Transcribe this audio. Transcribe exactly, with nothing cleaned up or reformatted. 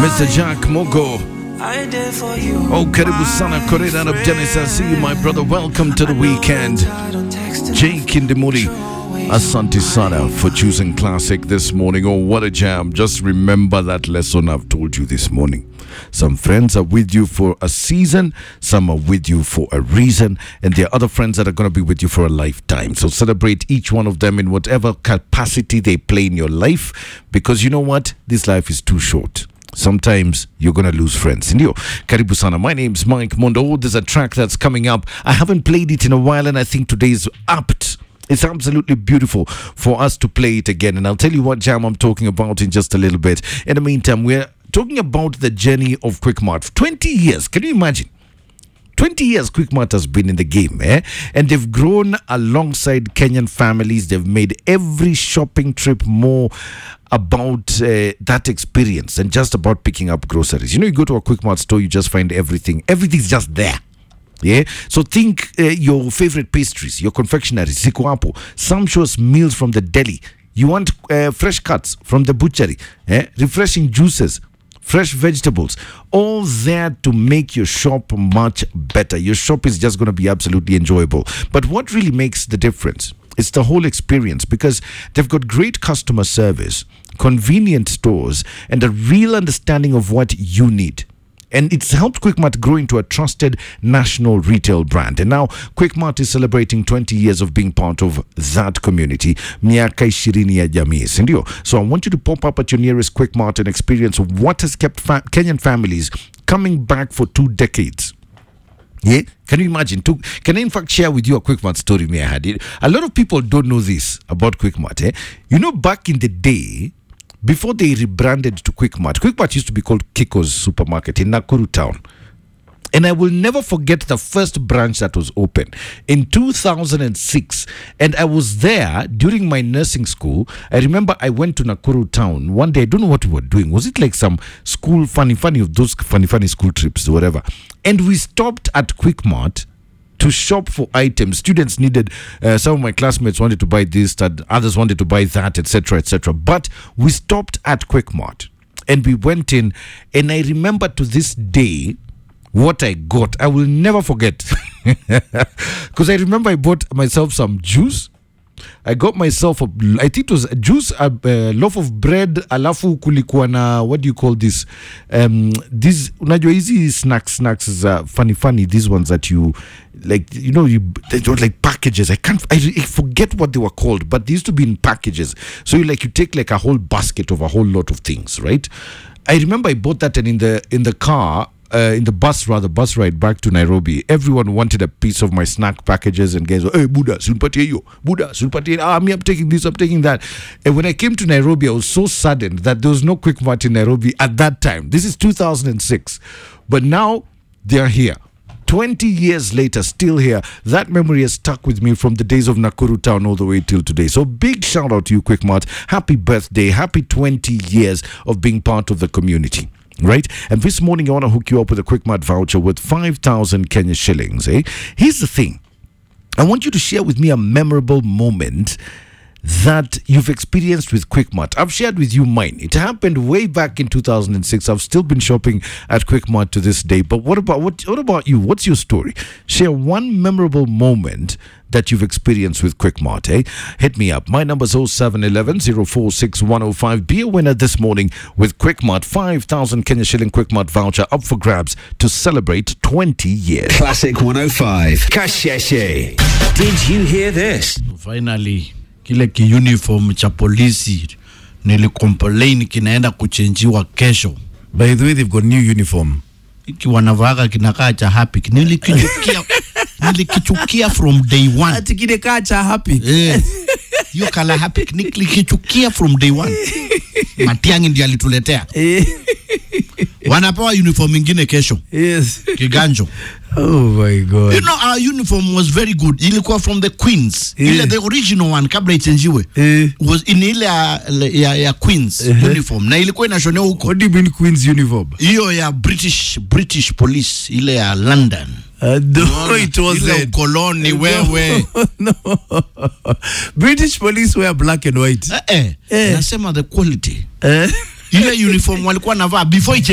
Mister Jack Mogo. Oh, karibu sana Correct out of Genesis. See you, my brother. Welcome to the weekend. Jake Indemuri. Asante sana for choosing classic this morning. Oh, what a jam. Just remember that lesson I've told you this morning. Some friends are with you for a season, some are with you for a reason, and there are other friends that are going to be with you for a lifetime. So celebrate each one of them in whatever capacity they play in your life, because you know what? This life is too short. Sometimes you're going to lose friends. Ndio, karibu sana. My name's Mike Mondo. Oh, there's a track that's coming up. I haven't played it in a while, and I think today is apt. It's absolutely beautiful for us to play it again. And I'll tell you what jam I'm talking about in just a little bit. In the meantime, we're talking about the journey of Quickmart. twenty years. Can you imagine? twenty years Quickmart has been in the game, eh? And they've grown alongside Kenyan families. They've made every shopping trip more about uh, that experience than just about picking up groceries. You know, you go to a Quickmart store, you just find everything. Everything's just there. Yeah, so think uh, your favorite pastries, your confectioneries, ziko hapo, sumptuous meals from the deli. You want uh, fresh cuts from the butchery, eh? Refreshing juices, fresh vegetables, all there to make your shop much better. Your shop is just going to be absolutely enjoyable. But what really makes the difference? It's the whole experience, because they've got great customer service, convenient stores, and a real understanding of what you need. And it's helped Quickmart grow into a trusted national retail brand. And now Quickmart is celebrating twenty years of being part of that community. Miaka ishirini ya jamii, sindio? So I want you to pop up at your nearest Quickmart and experience what has kept fa- Kenyan families coming back for two decades. Yeah, can you imagine? Two, can I in fact share with you a Quickmart story me I had? A lot of people don't know this about Quickmart. Eh? You know, back in the day, before they rebranded to Quickmart, Quickmart used to be called Kiko's Supermarket in Nakuru town. And I will never forget the first branch that was open in two thousand six. And I was there during my nursing school. I remember I went to Nakuru town one day. I don't know what we were doing. Was it like some school funny, funny of those funny, funny school trips or whatever? And we stopped at Quickmart to shop for items. Students needed, uh, some of my classmates wanted to buy this, that others wanted to buy that, et cetera, et cetera. But we stopped at Quickmart and we went in, and I remember to this day what I got. I will never forget, because I remember I bought myself some juice. I got myself a, I think it was a juice, a, a loaf of bread, alafu kulikuwa na, what do you call this? Um, these, unajua hizi snacks, snacks is uh, funny, funny, these ones that you, like, you know, you, they don't like packages. I can't, I, I forget what they were called, but they used to be in packages. So you like, you take like a whole basket of a whole lot of things, right? I remember I bought that, and in the, in the car, Uh, in the bus, rather, bus ride back to Nairobi, everyone wanted a piece of my snack packages, and guys were, hey, Buddha, sulpatie yo, Buddha, sulpatie, ah, me, I'm taking this, I'm taking that. And when I came to Nairobi, I was so saddened that there was no Quickmart in Nairobi at that time. This is two thousand six. But now, they're here. twenty years later, still here. That memory has stuck with me from the days of Nakuru town all the way till today. So big shout out to you, Quickmart. Happy birthday. Happy twenty years of being part of the community. Right? And this morning, I want to hook you up with a Quickmart voucher with five thousand Kenya shillings. Eh? Here's the thing. I want you to share with me a memorable moment that you've experienced with Quickmart. I've shared with you mine. It happened way back in two thousand six. I've still been shopping at Quickmart to this day. But what about what, what about you? What's your story? Share one memorable moment that you've experienced with Quickmart, eh? Hit me up. My number is oh seven one one, oh four six one oh five. Be a winner this morning with Quickmart. five thousand Kenya shilling Quickmart voucher up for grabs to celebrate twenty years. Classic one oh five. Kasheshe. Did you hear this? Finally, kile ki uniform cha polisi nilicomplain kinaenda kuchenjiwa kesho. By the way, they've got new uniform. Iki wanavaga kinakaa cha happy. Nilikichukia nilikichukia from day one. Ati kinakaa cha happy. Eh. Hiyo kala happy nilikichukia from day one. Matiang'i ndiye alituletea. Eh. Wanapewa uniform nyingine kesho. Yes. Kiganjo. Oh my God. You know, our uniform was very good. Ilikuwa from the Queens. Yeah. Ile the original one kabla ichenjiwe. Yeah. Was in ile ya, ya, ya Queens uh-huh. uniform. Na ilikuwa inashonewa huko. What do you mean Queens uniform? Hiyo ya British British Police, ile ya London. Uh, no, it wasn't. Ile ukoloni wewe. No. British Police wear black and white. Eh, eh. eh. Nasema the quality. Eh. Ile uniform walikuwa navaa before